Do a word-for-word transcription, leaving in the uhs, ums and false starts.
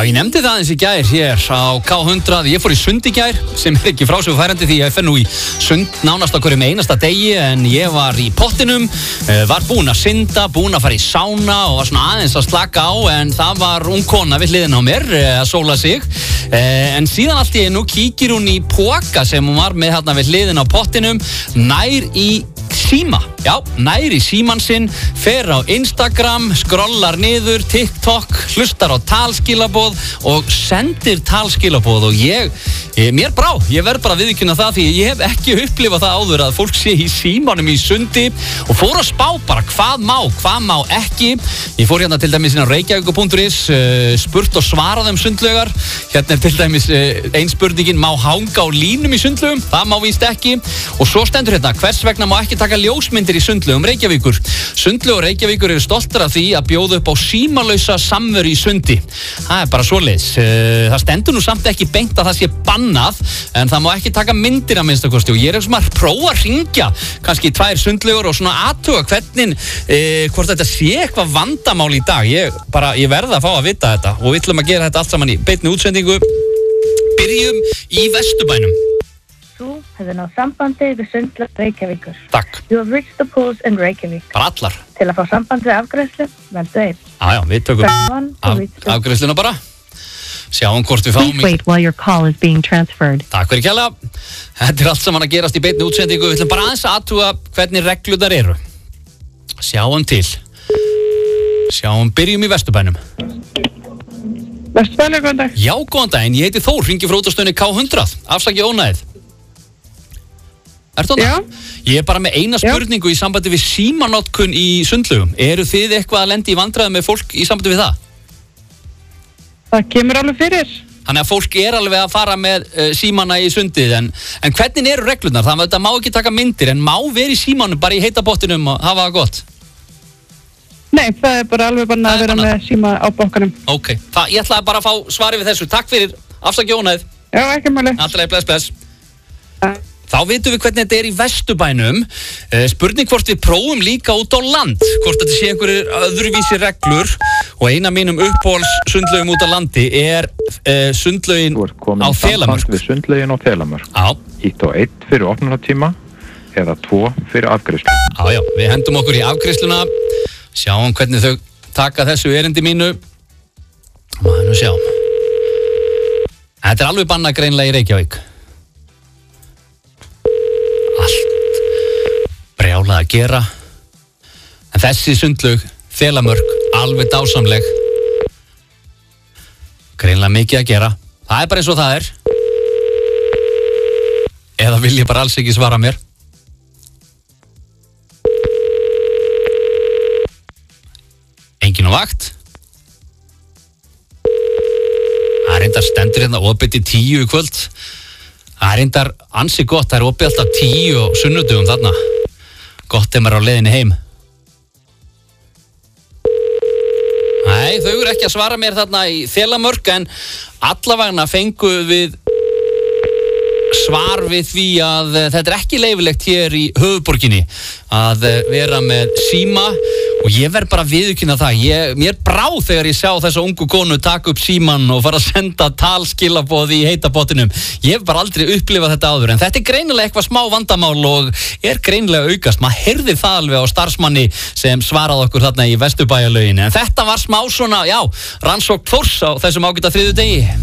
ég nefndi það eins í gær hér á K hundrað. Ég fór í sund í gær, sem er ekki frásögufærandi því ég fer nú í sund nánast á hverjum einasta degi, en ég var í pottinum, var búinn að synda, búinn að fara í sána og var svona aðeins að slaka á, en það var ung kona við hliðina á mér að sóla sig. En síðan allt í einu kíkir hún í poka sem hún var með hérna við hliðina á pottinum, nær í síma. Já, nær í síman sinn, fer á Instagram, scrollar niður, TikTok, hlustar á talskilaboð og sendir talskilaboð og ég, ég mér brá, ég verð bara að viðurkenna það því ég hef ekki upplifað það áður að fólk sé í símanum í sundi og fór að spá bara hvað má, hvað má ekki. Ég fór hérna til dæmis inn á reykjavíkur punktur is, uh, spurt og svarað um sundlaugar. Hérna er til dæmis uh, ein spurningin, má hanga á línum í sundlaugum? Það má víst ekki. Og svo stendur hérna, hvers vegna má ekki taka ljósmyndir í sundlaugum Reykjavíkur? Sundlaugur Reykjavíkur eru stoltar af því að bjóða upp á símalausa samveru í sundi. Það er bara svoleiðis. Það stendur nú samt ekki beint að það sé bannað, en það má ekki taka myndir að minnsta kosti og ég er ekki sem að prófa að ringja kannski í tvær sundlaugur og svona athuga hvernig, eh, hvort þetta sé eitthvað vandamál í dag. Ég, bara, ég verða að fá að vita þetta og við ætlum að gera þetta allt saman í beinni útsendingu. Byrjum í Vesturbænum. Þú hefði náð sambandi við Sundlaug Reykjavíkur. Takk. You have reached the pools in Reykjavík. Bara allar. Til að fá samband við afgreiðslu, veldu einn. Já, já, við tökum af, afgreiðsluna bara. Sjáum hvort við fáum í... Please wait while your call is being transferred. Takk fyrir kjærlega. Þetta er allt saman að gerast í beinni útsendingu. Við ætlum bara aðeins að athuga hvernig reglurnar eru. Sjáum til. Sjáum, byrjum í Vesturbænum. Vesturbænum, góðan dag. Já, góðan daginn. Ég heiti Þór, hringi frá útastöðinni K hundrað. Afsakið ónæðið. Ertu Já. Ég er bara með eina spurningu Já. í sambandi við símanotkun í sundlaugum. Eru þið eitthvað að lendi í vandræðum með fólk í sambandi við það? Það kemur alveg fyrir. Þannig að fólk er alveg að fara með uh, símana í sundið, en, en hvernig eru reglurnar? Það þetta má ekki taka myndir, en má vera í símanum bara í heita pottinum og hafa það gott? Nei, það er bara alveg bara að vera bannað. með síma á bókanum. Ok, það, ég ætlaði bara að fá svari við þessu. Takk fyrir, afsakið ónæðið. Já, ekki máli. Alltaf, bless, bless. Ja. Þá vitum við hvernig þetta er í Vesturbænum. Uh, spurning hvort við prófum líka út á land, hvort þetta sé einhverjir öðruvísi reglur, og eina mínum uppbóls sundlaugum út á landi er uh, sundlaugin á Þelamörk. Við sundlaugin á Þelamörk. Já. Ítt á eitt fyrir opnunartíma eða tvo fyrir afgreiðslu. Já, já, við hendum okkur í afgreiðsluna, sjáum hvernig þau taka þessu erindi mínu. Má nú sjá. Þetta er alveg bannað greinlega í Reykjavík. Allt brjálað að gera, en þessi sundlaug Þelamörk, alveg dásamleg, greinlega mikið að gera. Það er bara eins og það er, eða vil ég bara alls ekki svara mér. Engin á vakt. Það er reyndar stendur hérna opið til tíu í kvöld. Það er reyndar ansi gott, það er opið alltaf tíu og sunnudugum þarna. Gott ef maður er á leiðinni heim. Nei, þau eru ekki að svara mér þarna í Þelamörk, en allavegna fengu við svar við því að þetta er ekki leyfilegt hér í höfuðborginni að vera með síma, og ég verð bara að viðurkenna það. Ég, mér brá þegar ég sá þessa ungu konu taka upp síman og fara að senda talskilaboð í heita pottinum. Ég hef bara aldrei upplifað þetta áður, en þetta er greinilega eitthvað smá vandamál og er greinilega aukast. Maður heyrði það alveg á starfsmanni sem svaraði okkur þarna í Vesturbæjarlauginni. En þetta var smá svona, já, rannsókn Þórs á þessum ágæta þriðjudegi.